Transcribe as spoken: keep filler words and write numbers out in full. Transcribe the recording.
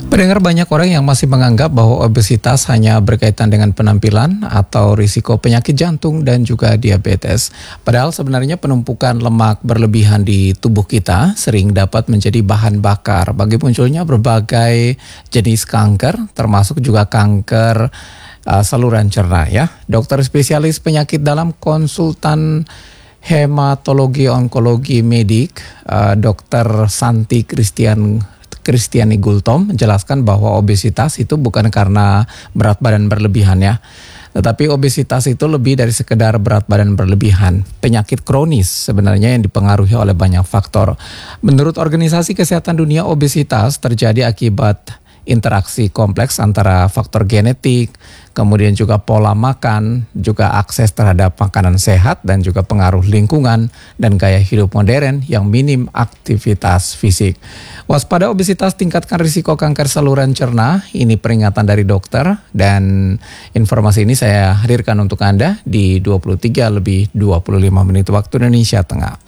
Pendengar, banyak orang yang masih menganggap bahwa obesitas hanya berkaitan dengan penampilan atau risiko penyakit jantung dan juga diabetes. Padahal sebenarnya penumpukan lemak berlebihan di tubuh kita sering dapat menjadi bahan bakar bagi munculnya berbagai jenis kanker, termasuk juga kanker uh, saluran cerna ya. Dokter spesialis penyakit dalam konsultan hematologi onkologi medik, uh, Dokter Santi Christian Kristiani Gultom menjelaskan bahwa obesitas itu bukan karena berat badan berlebihan ya. Tetapi obesitas itu lebih dari sekedar berat badan berlebihan. Penyakit kronis sebenarnya yang dipengaruhi oleh banyak faktor. Menurut Organisasi Kesehatan Dunia, obesitas terjadi akibat interaksi kompleks antara faktor genetik, kemudian juga pola makan, juga akses terhadap makanan sehat, dan juga pengaruh lingkungan dan gaya hidup modern yang minim aktivitas fisik. Waspada obesitas, tingkatkan risiko kanker saluran cerna. Ini peringatan dari dokter, dan informasi ini saya hadirkan untuk Anda di dua puluh tiga lebih dua puluh lima menit waktu Indonesia Tengah.